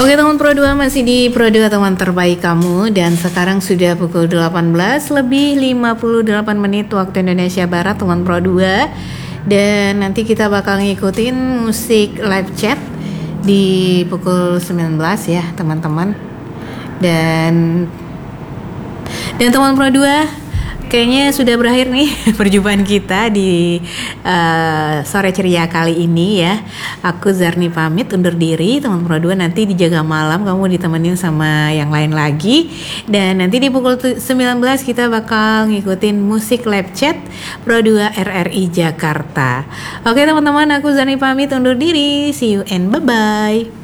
Oke teman Pro 2, masih di Pro 2 teman terbaik kamu. Dan sekarang sudah pukul 18 lebih 58 menit waktu Indonesia Barat teman Pro 2. Dan nanti kita bakal ngikutin musik live chat di pukul 19 ya teman-teman. Dan teman Pro 2, kayaknya sudah berakhir nih perjumpaan kita di sore ceria kali ini ya. Aku Zarni pamit undur diri teman Pro 2. Nanti dijaga malam kamu ditemenin sama yang lain lagi. Dan nanti di pukul 19 kita bakal ngikutin musik live chat Pro 2 RRI Jakarta. Oke teman-teman, aku Zarni pamit undur diri. See you and bye-bye.